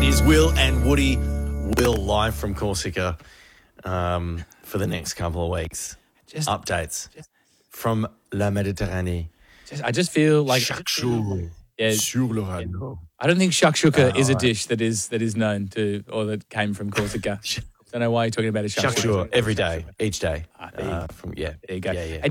It is Will and Woody. Will live from Corsica for the next couple of weeks. Updates from La Méditerranée. I just feel like Chaque jour sur le radio. I don't think shakshuka is a dish that is known to or that came from Corsica. Don't know why you're talking about a shakshuka. Chaque jour, every day, each day. There you There go. Yeah.